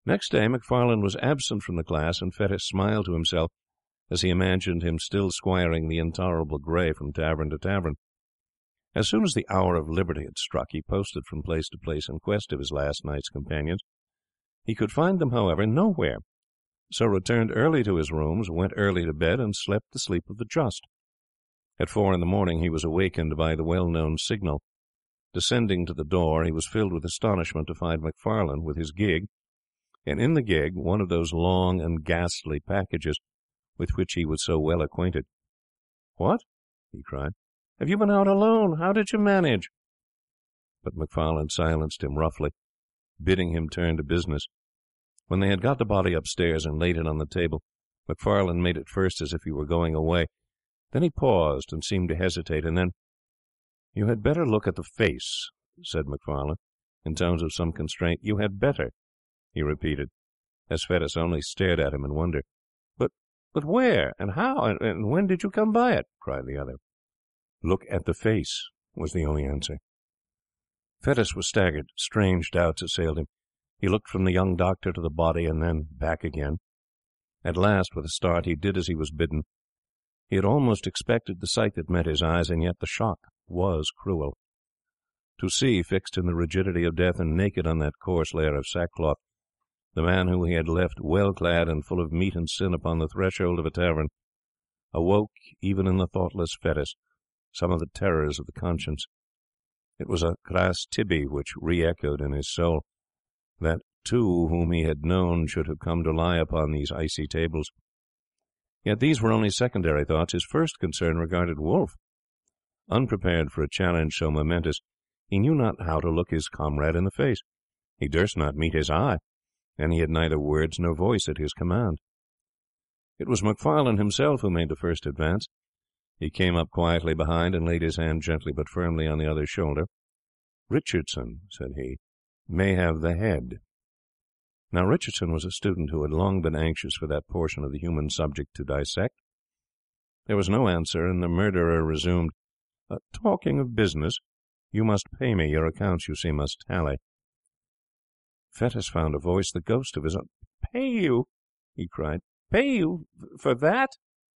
Next day Macfarlane was absent from the class, and Fettes smiled to himself as he imagined him still squiring the intolerable Grey from tavern to tavern. As soon as the hour of liberty had struck, he posted from place to place in quest of his last night's companions. He could find them, however, nowhere, so returned early to his rooms, went early to bed, and slept the sleep of the just. At 4 in the morning he was awakened by the well-known signal. Descending to the door, he was filled with astonishment to find Macfarlane with his gig, and in the gig one of those long and ghastly packages with which he was so well acquainted. "What?" he cried. "Have you been out alone? How did you manage?" But Macfarlane silenced him roughly, bidding him turn to business. When they had got the body upstairs and laid it on the table, Macfarlane made at first as if he were going away. Then he paused and seemed to hesitate, and then, "You had better look at the face," said Macfarlane, in tones of some constraint. "You had better," he repeated, as Fettes only stared at him in wonder. But where, and how, and when did you come by it?" cried the other. "Look at the face," was the only answer. Fettes was staggered. Strange doubts assailed him. He looked from the young doctor to the body, and then back again. At last, with a start, he did as he was bidden. He had almost expected the sight that met his eyes, and yet the shock was cruel. To see, fixed in the rigidity of death and naked on that coarse layer of sackcloth, the man who he had left well clad and full of meat and sin upon the threshold of a tavern, awoke, even in the thoughtless Fettes, some of the terrors of the conscience. It was a cras tibi which re-echoed in his soul, that two whom he had known should have come to lie upon these icy tables. Yet these were only secondary thoughts. His first concern regarded Wolfe. Unprepared for a challenge so momentous, he knew not how to look his comrade in the face. He durst not meet his eye, and he had neither words nor voice at his command. It was Macfarlane himself who made the first advance. He came up quietly behind and laid his hand gently but firmly on the other's shoulder. "Richardson," said he, "may have the head." Now Richardson was a student who had long been anxious for that portion of the human subject to dissect. There was no answer, and the murderer resumed, "Talking of business, you must pay me. Your accounts, you see, must tally." Fettes found a voice, the ghost of his own. "Pay you?" he cried. "Pay you for that?"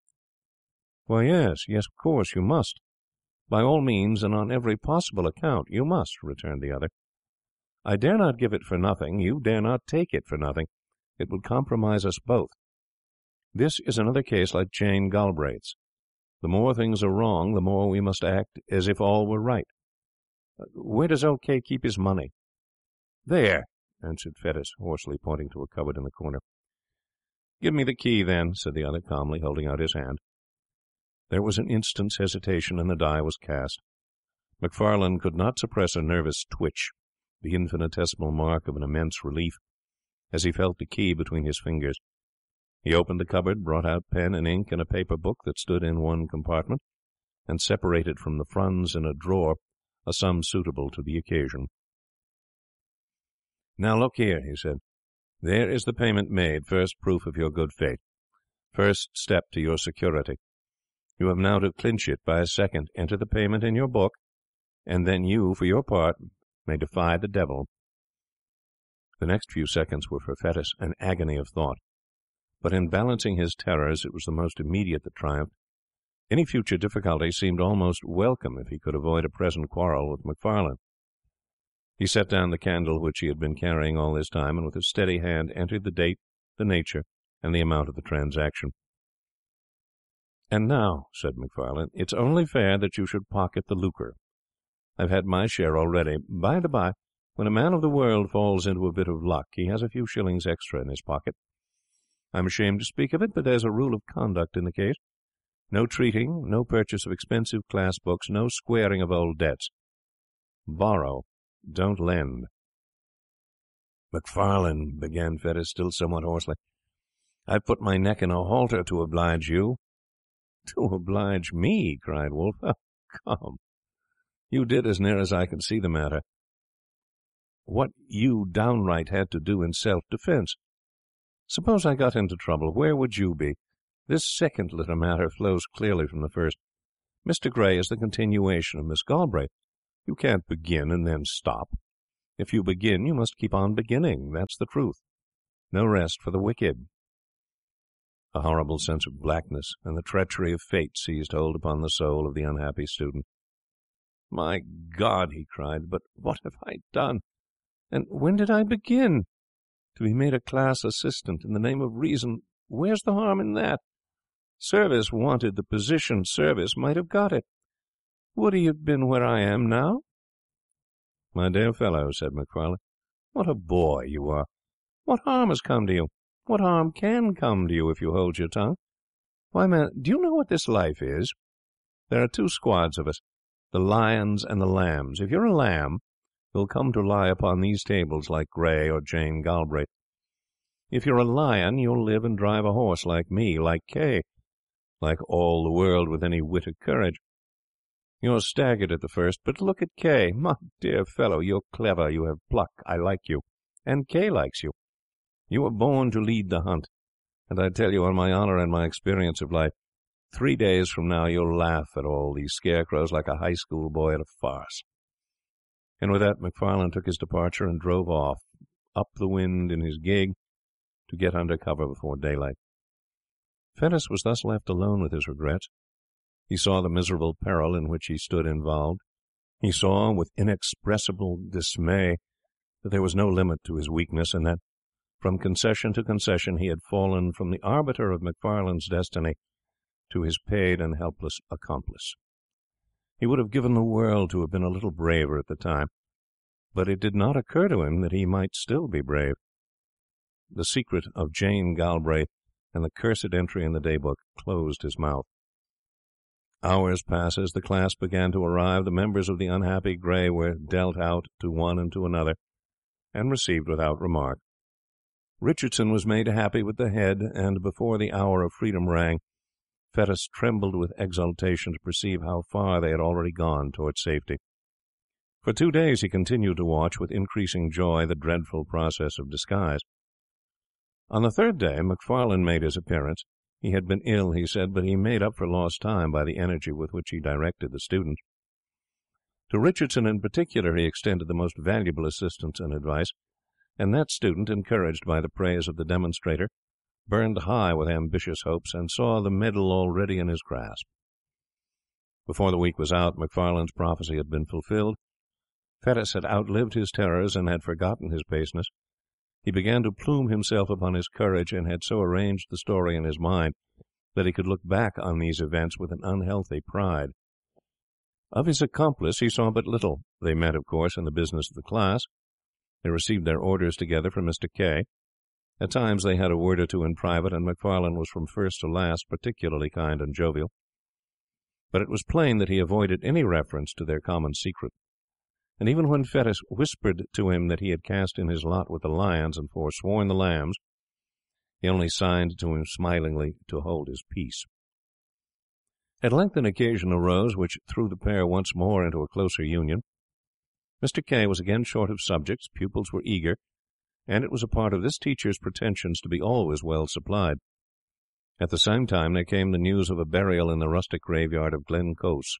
"Why, yes, of course you must. By all means, and on every possible account, you must," returned the other. "I dare not give it for nothing. You dare not take it for nothing. It would compromise us both. This is another case like Jane Galbraith's. The more things are wrong, the more we must act as if all were right. Where does old K keep his money?" "There," answered Fettes, hoarsely, pointing to a cupboard in the corner. "Give me the key, then," said the other calmly, holding out his hand. There was an instant's hesitation, and the die was cast. Macfarlane could not suppress a nervous twitch, the infinitesimal mark of an immense relief, as he felt the key between his fingers. He opened the cupboard, brought out pen and ink and a paper book that stood in one compartment, and separated from the fronds in a drawer a sum suitable to the occasion. "Now look here," he said. "There is the payment made, first proof of your good faith, first step to your security. You have now to clinch it by a second. Enter the payment in your book, and then you, for your part, may defy the devil." The next few seconds were for Fettes an agony of thought, but in balancing his terrors it was the most immediate that triumphed. Any future difficulty seemed almost welcome if he could avoid a present quarrel with Macfarlane. He set down the candle which he had been carrying all this time, and with a steady hand entered the date, the nature, and the amount of the transaction. "And now," said Macfarlane, "it's only fair that you should pocket the lucre. I've had my share already. By the by, when a man of the world falls into a bit of luck, he has a few shillings extra in his pocket. I'm ashamed to speak of it, but there's a rule of conduct in the case. No treating, no purchase of expensive class books, no squaring of old debts. Borrow, don't lend." "Macfarlane," began Fettes, still somewhat hoarsely, "I've put my neck in a halter to oblige you." "To oblige me?" cried Wolfe. "Oh, come. You did, as near as I can see the matter, what you downright had to do in self-defence. Suppose I got into trouble, where would you be? This second little matter flows clearly from the first. Mr. Grey is the continuation of Miss Galbraith. You can't begin and then stop. If you begin, you must keep on beginning. That's the truth. no rest for the wicked. A horrible sense of blackness and the treachery of fate seized hold upon the soul of the unhappy student. "My God!" he cried, "but what have I done? And when did I begin? To be made a class assistant in the name of reason, where's the harm in that? Service wanted the position. Service might have got it. Would he have been where I am now?" "My dear fellow," said Macfarlane, "what a boy you are! What harm has come to you? What harm can come to you if you hold your tongue? Why, man, do you know what this life is? There are two squads of us, the lions and the lambs. If you're a lamb, you'll come to lie upon these tables like Gray or Jane Galbraith. If you're a lion, you'll live and drive a horse like me, like Kay, like all the world with any wit or courage. You're staggered at the first, but look at Kay. My dear fellow, you're clever, you have pluck, I like you, and Kay likes you. You were born to lead the hunt, and I tell you on my honour and my experience of life, 3 days from now you'll laugh at all these scarecrows like a high school boy at a farce." And with that Macfarlane took his departure and drove off, up the wind in his gig, to get under cover before daylight. Fettes was thus left alone with his regrets. He saw the miserable peril in which he stood involved. He saw, with inexpressible dismay, that there was no limit to his weakness, and that, from concession to concession, he had fallen from the arbiter of Macfarlane's destiny to his paid and helpless accomplice. He would have given the world to have been a little braver at the time, but it did not occur to him that he might still be brave. The secret of Jane Galbraith and the cursed entry in the day-book closed his mouth. Hours passed as the class began to arrive. The members of the unhappy Gray were dealt out to one and to another, and received without remark. Richardson was made happy with the head, and before the hour of freedom rang, Fettes trembled with exultation to perceive how far they had already gone towards safety. For 2 days he continued to watch with increasing joy the dreadful process of disguise. On the 3rd day Macfarlane made his appearance. He had been ill, he said, but he made up for lost time by the energy with which he directed the students. To Richardson in particular he extended the most valuable assistance and advice, and that student, encouraged by the praise of the demonstrator, burned high with ambitious hopes, and saw the medal already in his grasp. Before the week was out, Macfarlane's prophecy had been fulfilled. Fettes had outlived his terrors and had forgotten his baseness. He began to plume himself upon his courage, and had so arranged the story in his mind that he could look back on these events with an unhealthy pride. Of his accomplice he saw but little. They met, of course, in the business of the class. They received their orders together from Mr. Kay. At times they had a word or two in private, and Macfarlane was from first to last particularly kind and jovial. But it was plain that he avoided any reference to their common secret. And even when Fettes whispered to him that he had cast in his lot with the lions and forsworn the lambs, he only signed to him smilingly to hold his peace. At length an occasion arose which threw the pair once more into a closer union. Mr. Kay was again short of subjects, pupils were eager, and it was a part of this teacher's pretensions to be always well supplied. At the same time there came the news of a burial in the rustic graveyard of Glencoe.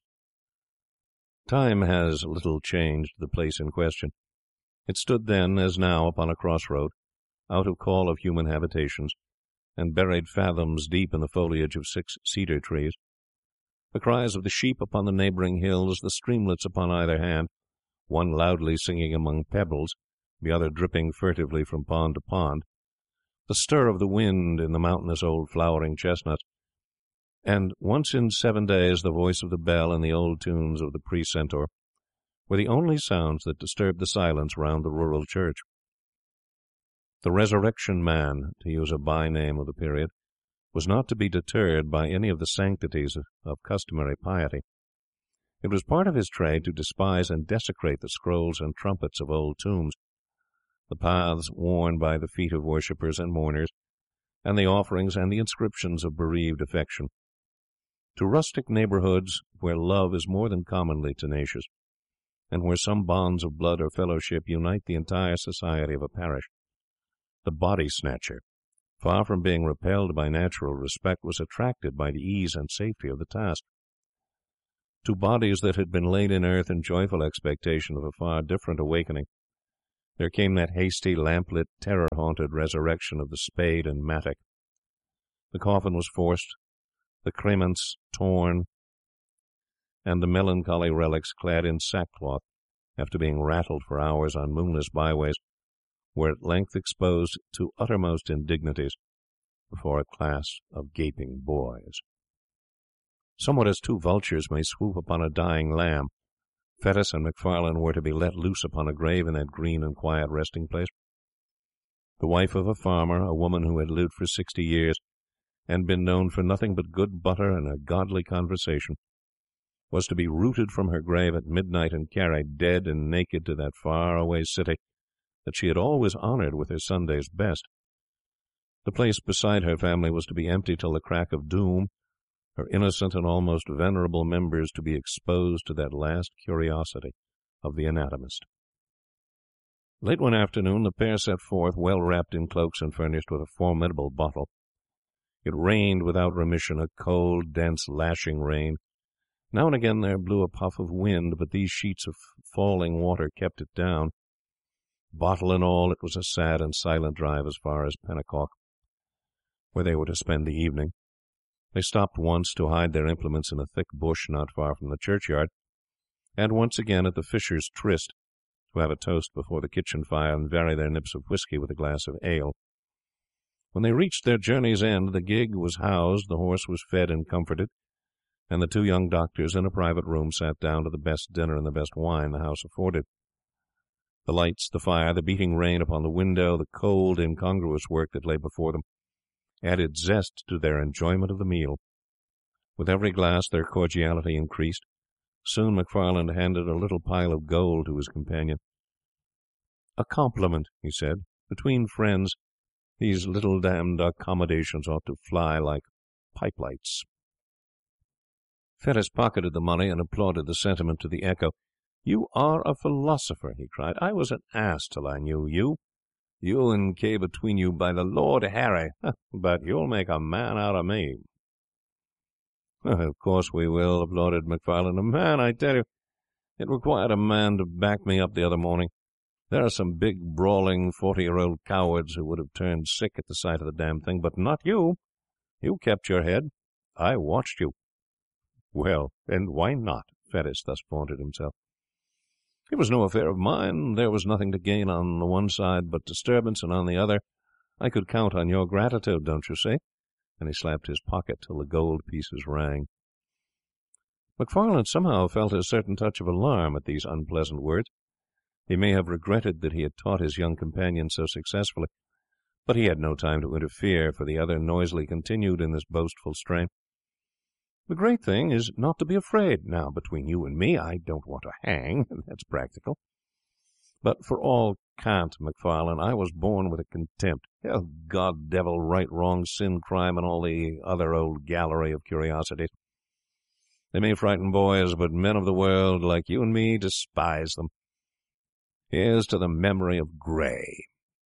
Time has little changed the place in question. It stood then, as now, upon a crossroad, out of call of human habitations, and buried fathoms deep in the foliage of 6 cedar trees. The cries of the sheep upon the neighbouring hills, the streamlets upon either hand, one loudly singing among pebbles, the other dripping furtively from pond to pond, the stir of the wind in the mountainous old flowering chestnuts, and once in 7 days the voice of the bell and the old tunes of the precentor, were the only sounds that disturbed the silence round the rural church. The Resurrection Man, to use a by-name of the period, was not to be deterred by any of the sanctities of customary piety. It was part of his trade to despise and desecrate the scrolls and trumpets of old tombs, the paths worn by the feet of worshippers and mourners, and the offerings and the inscriptions of bereaved affection. To rustic neighbourhoods, where love is more than commonly tenacious, and where some bonds of blood or fellowship unite the entire society of a parish, the body-snatcher, far from being repelled by natural respect, was attracted by the ease and safety of the task. To bodies that had been laid in earth in joyful expectation of a far different awakening, There came that hasty, lamplit, terror-haunted resurrection of the spade and mattock. The coffin was forced, the crements torn, and the melancholy relics, clad in sackcloth, after being rattled for hours on moonless byways, were at length exposed to uttermost indignities before a class of gaping boys. Somewhat as two vultures may swoop upon a dying lamb, Fettes and Macfarlane were to be let loose upon a grave in that green and quiet resting place. The wife of a farmer, a woman who had lived for 60 years, and been known for nothing but good butter and a godly conversation, was to be rooted from her grave at midnight and carried dead and naked to that far-away city that she had always honoured with her Sunday's best. The place beside her family was to be empty till the crack of doom, her innocent and almost venerable members to be exposed to that last curiosity of the anatomist. Late one afternoon the pair set forth, well wrapped in cloaks and furnished with a formidable bottle. It rained without remission, a cold, dense, lashing rain. Now and again there blew a puff of wind, but these sheets of falling water kept it down. Bottle and all, it was a sad and silent drive as far as Pennacook, where they were to spend the evening. They stopped once to hide their implements in a thick bush not far from the churchyard, and once again at the Fisher's Tryst, to have a toast before the kitchen fire and vary their nips of whisky with a glass of ale. When they reached their journey's end, the gig was housed, the horse was fed and comforted, and the two young doctors in a private room sat down to the best dinner and the best wine the house afforded. The lights, the fire, the beating rain upon the window, the cold, incongruous work that lay before them, added zest to their enjoyment of the meal. With every glass their cordiality increased. Soon Macfarlane handed a little pile of gold to his companion. "A compliment," he said. "Between friends, these little damned accommodations ought to fly like pipe lights." Fettes pocketed the money and applauded the sentiment to the echo. "You are a philosopher," he cried. "I was an ass till I knew you. You and Kay between you, by the Lord Harry! But you'll make a man out of me." "Of course we will," applauded Macfarlane. "A man, I tell you. It required a man to back me up the other morning. There are some big, brawling, 40-year-old cowards who would have turned sick at the sight of the damned thing, but not you. You kept your head. I watched you." "Well, and why not?" Fettes thus vaunted himself. "It was no affair of mine. There was nothing to gain on the one side but disturbance, and on the other I could count on your gratitude, don't you see?" And he slapped his pocket till the gold pieces rang. Macfarlane somehow felt a certain touch of alarm at these unpleasant words. He may have regretted that he had taught his young companion so successfully, but he had no time to interfere, for the other noisily continued in this boastful strain. "The great thing is not to be afraid. Now, between you and me, I don't want to hang. That's practical. But for all cant, Macfarlane, I was born with a contempt. Hell, God, devil, right, wrong, sin, crime, and all the other old gallery of curiosities. They may frighten boys, but men of the world, like you and me, despise them. Here's to the memory of Grey."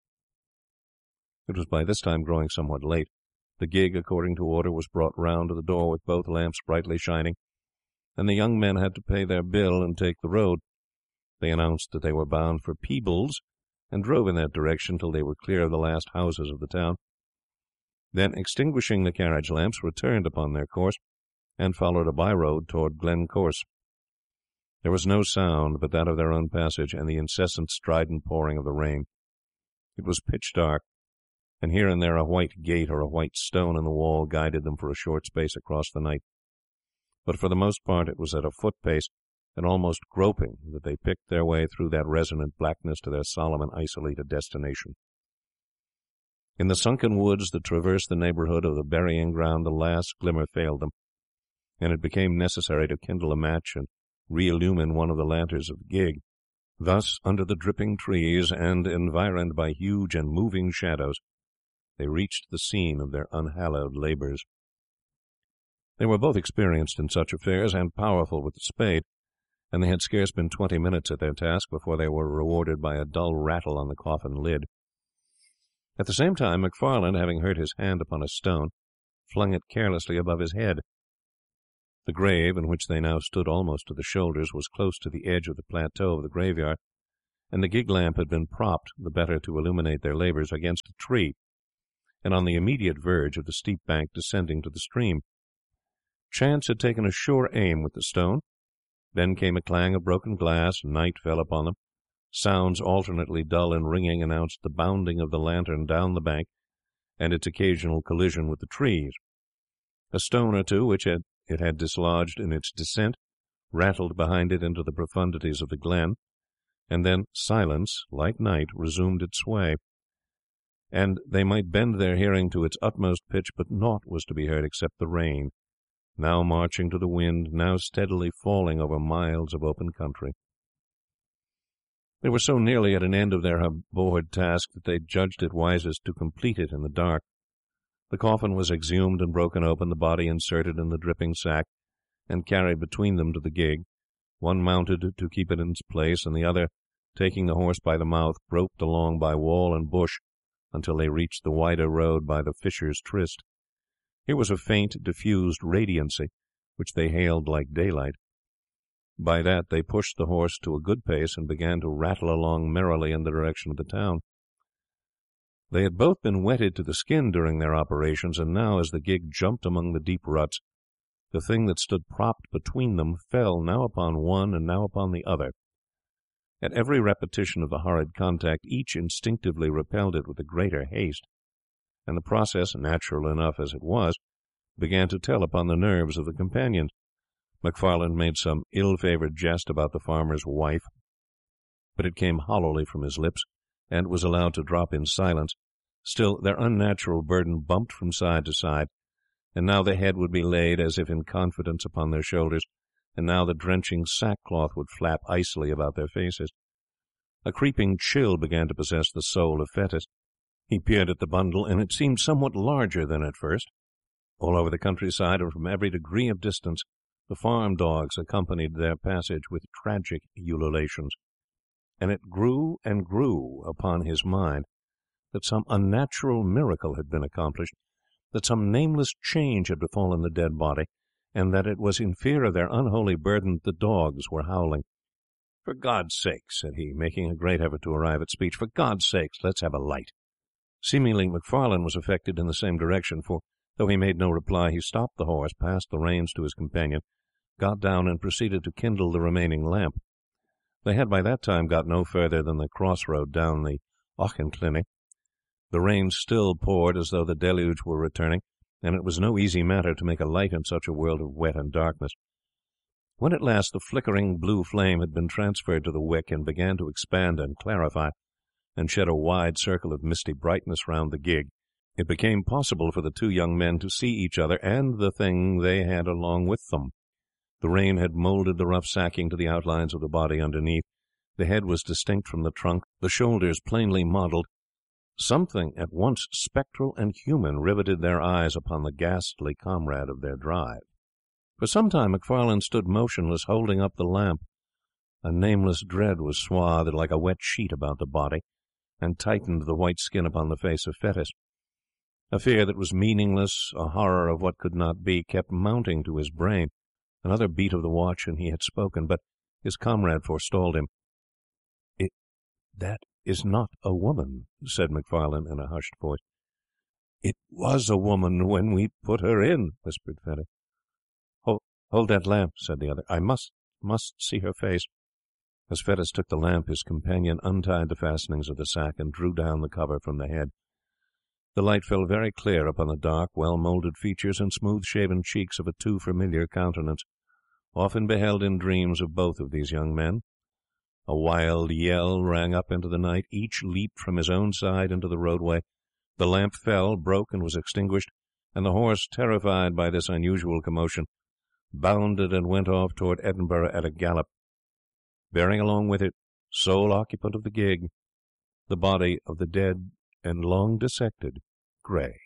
It was by this time growing somewhat late. The gig, according to order, was brought round to the door with both lamps brightly shining, and the young men had to pay their bill and take the road. They announced that they were bound for Peebles, and drove in that direction till they were clear of the last houses of the town. Then, extinguishing the carriage lamps, returned upon their course, and followed a by-road toward Glencorse. There was no sound but that of their own passage and the incessant strident pouring of the rain. It was pitch dark, and here and there a white gate or a white stone in the wall guided them for a short space across the night. But for the most part it was at a foot pace, and almost groping, that they picked their way through that resonant blackness to their solemn and isolated destination. In the sunken woods that traversed the neighbourhood of the burying ground the last glimmer failed them, and it became necessary to kindle a match and re-illumine one of the lanterns of the gig. Thus, under the dripping trees, and environed by huge and moving shadows, they reached the scene of their unhallowed labours. They were both experienced in such affairs, and powerful with the spade, and they had scarce been 20 minutes at their task before they were rewarded by a dull rattle on the coffin lid. At the same time, Macfarlane, having hurt his hand upon a stone, flung it carelessly above his head. The grave, in which they now stood almost to the shoulders, was close to the edge of the plateau of the graveyard, and the gig lamp had been propped, the better to illuminate their labours, against a tree, and on the immediate verge of the steep bank descending to the stream. Chance had taken a sure aim with the stone. Then came a clang of broken glass. Night fell upon them. Sounds alternately dull and ringing announced the bounding of the lantern down the bank and its occasional collision with the trees. A stone or two which it had dislodged in its descent rattled behind it into the profundities of the glen, and then silence, like night, resumed its sway, and they might bend their hearing to its utmost pitch, but naught was to be heard except the rain, now marching to the wind, now steadily falling over miles of open country. They were so nearly at an end of their abhorred task that they judged it wisest to complete it in the dark. The coffin was exhumed and broken open, the body inserted in the dripping sack, and carried between them to the gig. One mounted to keep it in its place, and the other, taking the horse by the mouth, groped along by wall and bush until they reached the wider road by the Fisher's Tryst. Here was a faint, diffused radiancy, which they hailed like daylight. By that they pushed the horse to a good pace and began to rattle along merrily in the direction of the town. They had both been wetted to the skin during their operations, and now, as the gig jumped among the deep ruts, the thing that stood propped between them fell now upon one and now upon the other. At every repetition of the horrid contact each instinctively repelled it with the greater haste, and the process, natural enough as it was, began to tell upon the nerves of the companions. Macfarlane made some ill-favoured jest about the farmer's wife, but it came hollowly from his lips, and was allowed to drop in silence. Still, their unnatural burden bumped from side to side, and now the head would be laid as if in confidence upon their shoulders, and now the drenching sackcloth would flap icily about their faces. A creeping chill began to possess the soul of Fettes. He peered at the bundle, and it seemed somewhat larger than at first. All over the countryside, and from every degree of distance, the farm dogs accompanied their passage with tragic ululations, and it grew and grew upon his mind that some unnatural miracle had been accomplished, that some nameless change had befallen the dead body, and that it was in fear of their unholy burden that the dogs were howling. "For God's sake," said he, making a great effort to arrive at speech, "for God's sake, let's have a light." Seemingly Macfarlane was affected in the same direction, for, though he made no reply, he stopped the horse, passed the reins to his companion, got down, and proceeded to kindle the remaining lamp. They had by that time got no further than the cross-road down the Auchenclinny. The rain still poured as though the deluge were returning, and it was no easy matter to make a light in such a world of wet and darkness. When at last the flickering blue flame had been transferred to the wick, and began to expand and clarify, and shed a wide circle of misty brightness round the gig, it became possible for the two young men to see each other and the thing they had along with them. The rain had moulded the rough sacking to the outlines of the body underneath. The head was distinct from the trunk, the shoulders plainly modelled. Something at once spectral and human riveted their eyes upon the ghastly comrade of their drive. For some time Macfarlane stood motionless, holding up the lamp. A nameless dread was swathed like a wet sheet about the body, and tightened the white skin upon the face of Fettes. A fear that was meaningless, a horror of what could not be, kept mounting to his brain. Another beat of the watch, and he had spoken, but his comrade forestalled him. "That is not a woman," said Macfarlane in a hushed voice. "It was a woman when we put her in," whispered Fettes. Hold that lamp," said the other. "I must see her face." As Fettes took the lamp, his companion untied the fastenings of the sack and drew down the cover from the head. The light fell very clear upon the dark, well-moulded features and smooth-shaven cheeks of a too familiar countenance, often beheld in dreams of both of these young men. A wild yell rang up into the night. Each leaped from his own side into the roadway. The lamp fell, broke, and was extinguished, and the horse, terrified by this unusual commotion, bounded and went off toward Edinburgh at a gallop, bearing along with it, sole occupant of the gig, the body of the dead and long dissected Grey.